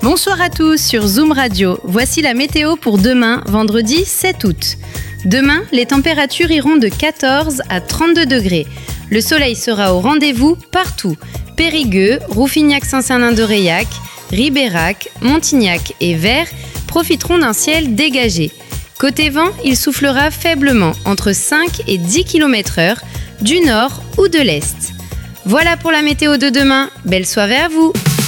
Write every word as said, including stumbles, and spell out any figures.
Bonsoir à tous sur Zoom Radio. Voici la météo pour demain, vendredi sept août. Demain, les températures iront de quatorze à trente-deux degrés. Le soleil sera au rendez-vous partout. Périgueux, Rouffignac-Saint-Cernin-de-Reilhac, Ribérac, Montignac et Vers profiteront d'un ciel dégagé. Côté vent, il soufflera faiblement entre cinq et dix kilomètres heure du nord ou de l'est. Voilà pour la météo de demain. Belle soirée à vous!